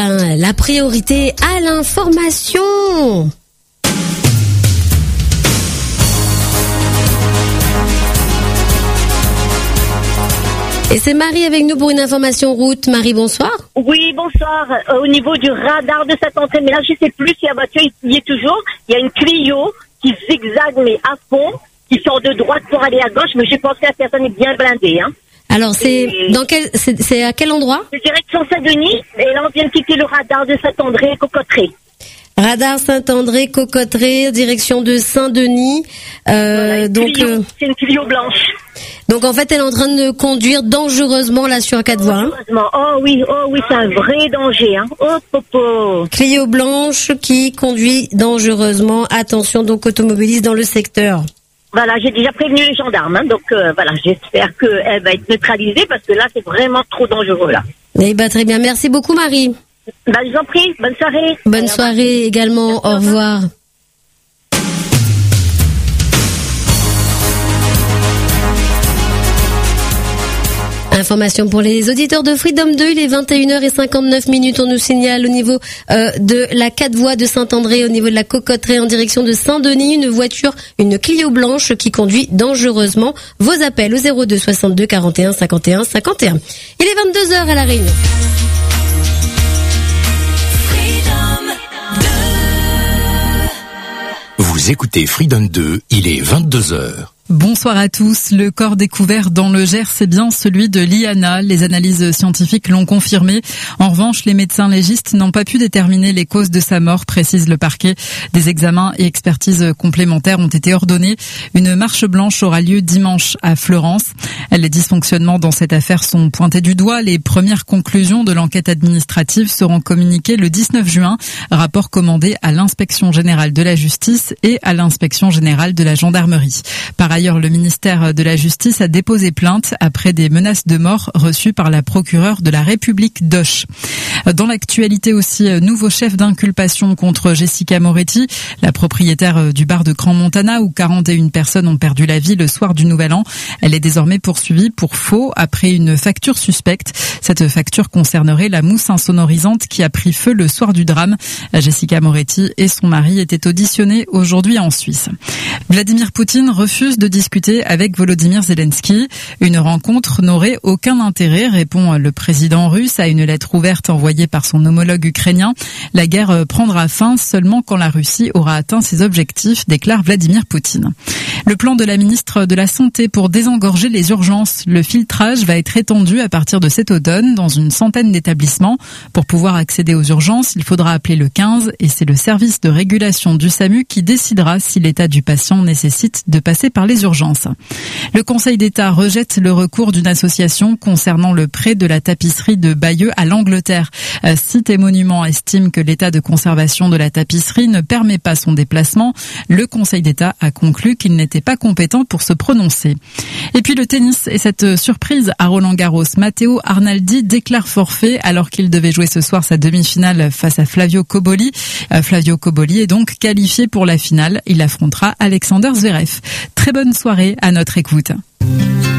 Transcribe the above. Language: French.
La priorité à l'information. Et c'est Marie avec nous pour une information route. Marie, bonsoir. Oui, bonsoir. Au niveau du radar de Saint-André, mais là, je sais plus si la voiture y est toujours. Il y a une Clio qui zigzague, mais à fond, qui sort de droite pour aller à gauche, mais je pense que la personne est bien blindée, hein. Alors, c'est à quel endroit? Je dirais que Saint-Denis, et là, on vient de quitter le radar de Saint-André, Cocotteret. Radar Saint-André, Cocotteret, direction de Saint-Denis. Voilà, c'est une Clio blanche. Donc en fait, elle est en train de conduire dangereusement là sur 4 voies. Hein. Oh oui, c'est un vrai danger. Hein. Oh, popo. Clio blanche qui conduit dangereusement. Attention donc automobiliste dans le secteur. Voilà, j'ai déjà prévenu les gendarmes. Hein, donc voilà, j'espère qu'elle va être neutralisée parce que là, c'est vraiment trop dangereux là. Eh ben très bien, merci beaucoup Marie. Je vous en prie, bonne soirée. Bonne soirée également, au revoir. Information pour les auditeurs de Freedom 2, il est 21h59. On nous signale au niveau de la 4 voies de Saint-André, au niveau de la Cocotteret en direction de Saint-Denis, une voiture, une Clio blanche qui conduit dangereusement. Vos appels au 02 62 41 51 51. Il est 22h à La Réunion. Vous écoutez Freedom 2, il est 22h. Bonsoir à tous. Le corps découvert dans le Gers, c'est bien celui de Liana. Les analyses scientifiques l'ont confirmé. En revanche, les médecins légistes n'ont pas pu déterminer les causes de sa mort, précise le parquet. Des examens et expertises complémentaires ont été ordonnés. Une marche blanche aura lieu dimanche à Fleurance. Les dysfonctionnements dans cette affaire sont pointés du doigt. Les premières conclusions de l'enquête administrative seront communiquées le 19 juin. Rapport commandé à l'Inspection générale de la justice et à l'Inspection générale de la gendarmerie. Par ailleurs, le ministère de la Justice a déposé plainte après des menaces de mort reçues par la procureure de la République d'Auch. Dans l'actualité aussi, nouveau chef d'inculpation contre Jessica Moretti, la propriétaire du bar de Crans-Montana où 41 personnes ont perdu la vie le soir du Nouvel An. Elle est désormais poursuivie pour faux après une facture suspecte. Cette facture concernerait la mousse insonorisante qui a pris feu le soir du drame. Jessica Moretti et son mari étaient auditionnés aujourd'hui en Suisse. Vladimir Poutine refuse de discuter avec Volodymyr Zelensky. Une rencontre n'aurait aucun intérêt, répond le président russe à une lettre ouverte envoyée par son homologue ukrainien. La guerre prendra fin seulement quand la Russie aura atteint ses objectifs, déclare Vladimir Poutine. Le plan de la ministre de la Santé pour désengorger les urgences. Le filtrage va être étendu à partir de cet automne dans une centaine d'établissements. Pour pouvoir accéder aux urgences, il faudra appeler le 15 et c'est le service de régulation du SAMU qui décidera si l'état du patient nécessite de passer par les urgences. Le Conseil d'État rejette le recours d'une association concernant le prêt de la tapisserie de Bayeux à l'Angleterre. Sites et Monuments estiment que l'état de conservation de la tapisserie ne permet pas son déplacement. Le Conseil d'État a conclu qu'il n'était pas compétent pour se prononcer. Et puis le tennis et cette surprise à Roland-Garros. Matteo Arnaldi déclare forfait alors qu'il devait jouer ce soir sa demi-finale face à Flavio Cobolli. Flavio Cobolli est donc qualifié pour la finale. Il affrontera Alexander Zverev. Très bonne soirée à notre écoute.